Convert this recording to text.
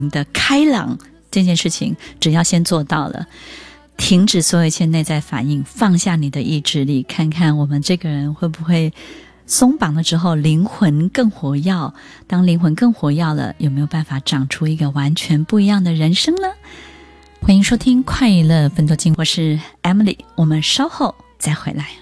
的开朗这件事情，只要先做到了，停止所有一切内在反应，放下你的意志力，看看我们这个人会不会松绑了之后灵魂更活跃。当灵魂更活跃了，有没有办法长出一个完全不一样的人生呢？欢迎收听快乐奋斗经，我是 Emily， 我们稍后再回来。